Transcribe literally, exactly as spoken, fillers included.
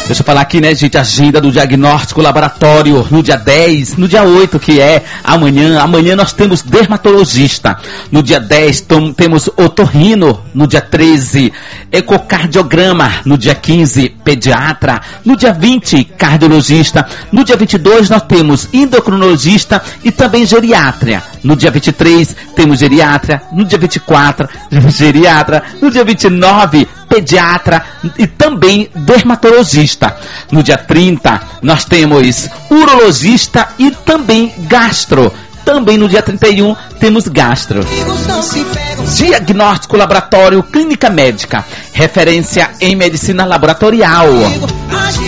Deixa eu falar aqui, né, gente, agenda do diagnóstico laboratório no dia dez, no dia oito, que é amanhã. Amanhã nós temos dermatologista. No dia dez tom, temos otorrino. No dia treze, ecocardiograma. No dia quinze, pediatra. No dia vinte, cardiologista. No dia vinte e dois, nós temos endocrinologista e também geriatria. No dia vinte e três, temos geriatra. No dia vinte e quatro, geriatra. No dia vinte e nove, pediatra e também dermatologista. No dia trinta, nós temos urologista e também gastro. Também no dia trinta e um, temos gastro. Diagnóstico laboratório, clínica médica. Referência em medicina laboratorial.